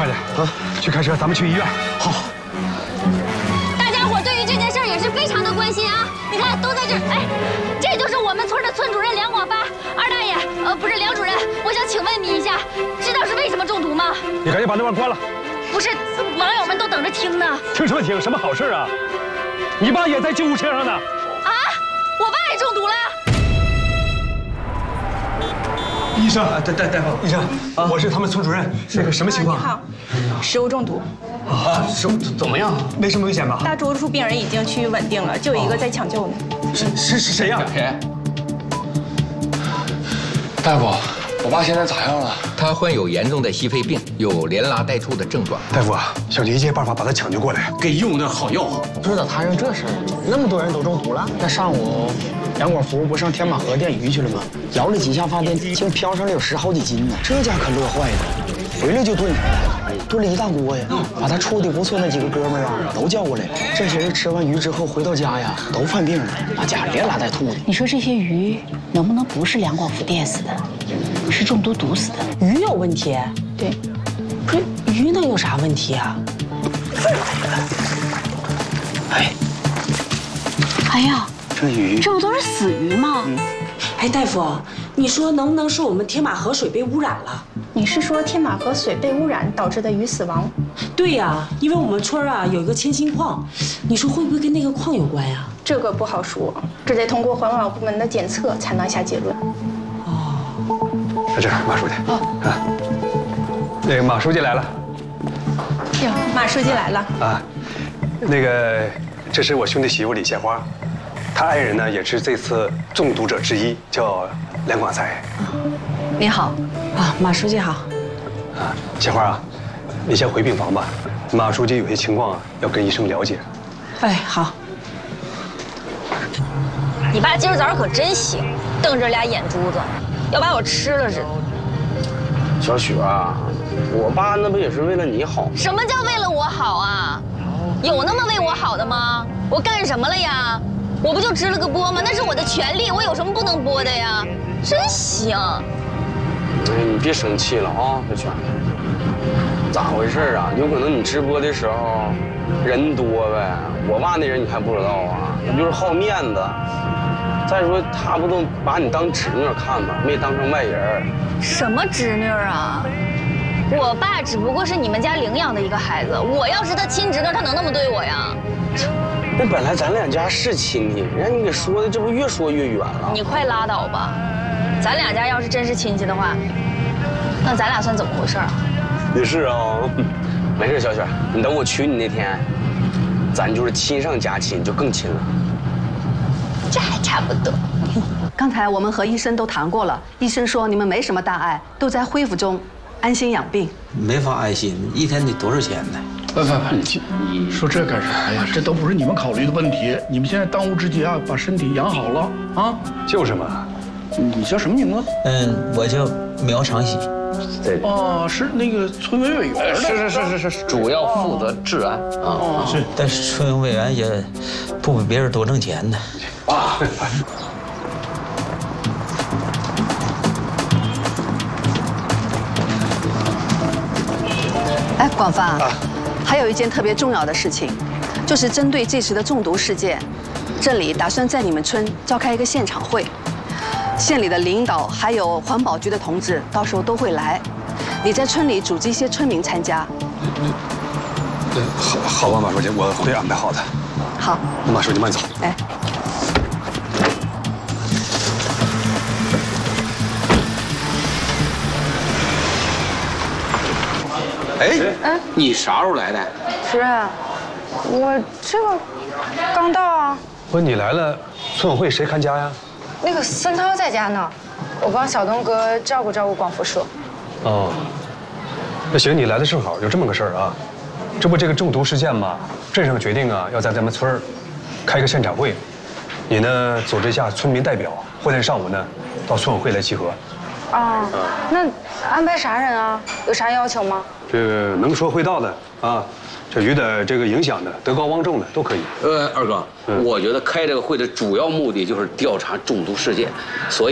快点啊！去开车，咱们去医院。好。 大家伙对于这件事也是非常的关心啊！你看，都在这儿。哎，这就是我们村的村主任梁广发。二大爷，不是梁主任，我想请问你一下，知道是为什么中毒吗？ 你赶紧把那玩关了。 不是，网友们都等着听呢。 听什么听？什么好事啊？你爸也在救护车上呢。 啊！我爸也中毒了。 医生，大夫，医生，我是他们村主任。那个什么情况？ 你好，食物中毒。 啊，怎么样？没什么危险吧？ 大多数病人已经趋于稳定了，就有一个在抢救呢。 是谁呀？ 谁？大夫，我爸现在咋样了？ 他患有严重的矽肺病，有连拉带吐的症状。 大夫啊，想尽一切办法把他抢救过来， 给用点好药。 不知道摊上这事儿，那么多人都中毒了。那上午，杨广福不上天马河电鱼去了吗？摇了几下发电，竟飘上了有10好几斤呢。这家可乐坏的，回来就炖出来了，炖了一大锅呀。把他处的不错那几个哥们儿啊，都叫过来。这些人吃完鱼之后回到家呀，都犯病了，那家连拉带吐的。 你说这些鱼能不能不是梁广福电死的，是中毒毒死的？ 鱼有问题？ 对， 不是鱼能有啥问题啊？ 哎呀， 这鱼， 这不都是死鱼吗？ 哎，大夫，你说能不能是我们天马河水被污染了？ 你是说天马河水被污染导致的鱼死亡？ 对呀，因为我们村啊有一个铅锌矿，你说会不会跟那个矿有关呀？ 这个不好说，这得通过环保部门的检测才能下结论。 那这样，马书记啊，那个马书记来了。 哟，马书记来了啊，那个这是我兄弟媳妇李鲜花，他爱人呢也是这次中毒者之一，叫梁广才。 你好， 啊，马书记好。 啊，鲜花啊，你先回病房吧，马书记有些情况啊要跟医生了解。 哎，好。 你爸今儿早上可真行，瞪着俩眼珠子，要把我吃了似的。 小雪啊，我爸那不也是为了你好？ 什么叫为了我好啊？有那么为我好的吗？我干什么了呀？我不就直了个播吗？那是我的权利，我有什么不能播的呀？真行。 哎，你别生气了啊，小雪。咋回事啊？有可能你直播的时候人多呗。我爸那人你还不知道啊？那就是好面子。再说他不都把你当侄女看吗？没当成外人。 什么侄女啊？我爸只不过是你们家领养的一个孩子，我要是他亲侄女，他能那么对我呀？ 那本来咱两家是亲戚，让你给说的，这不越说越远了。 你快拉倒吧！咱两家要是真是亲戚的话，那咱俩算怎么回事啊？ 也是啊，没事，小雪，你等我娶你那天，咱就是亲上加亲，就更亲了。 这还差不多。 刚才我们和医生都谈过了，医生说你们没什么大碍，都在恢复中，安心养病。 没法安心，一天得多少钱呢？ 不，你说这干啥呀？这都不是你们考虑的问题。你们现在当务之急啊，把身体养好了啊。 就是嘛。 你叫什么名字？ 我叫苗长喜。 对。 哦，是那个村委员的。 是，主要负责治安啊。 是，但是村委员也不比别人多挣钱呢。 啊。 哎，广发，还有一件特别重要的事情，就是针对这次的中毒事件，镇里打算在你们村召开一个现场会，县里的领导还有环保局的同志到时候都会来，你在村里组织一些村民参加。 好吧，马书记，我会安排好的。 好， 那马书记慢走。 哎。 哎，你啥时候来的？ 主任，我这个刚到啊。 不是你来了，村委会谁看家呀？ 那个孙涛在家呢，我帮小东哥照顾照顾广福叔。 哦，那行，你来的正好，有这么个事儿啊。这不这个中毒事件嘛，镇上决定啊，要在咱们村儿开个现场会，你呢组织一下村民代表，后天上午呢到村委会来集合。 啊，那安排啥人啊？有啥要求吗？ 这个能说会道的啊，这有点这个影响的、德高望重的都可以。 二哥，我觉得开这个会的主要目的就是调查中毒事件，所以。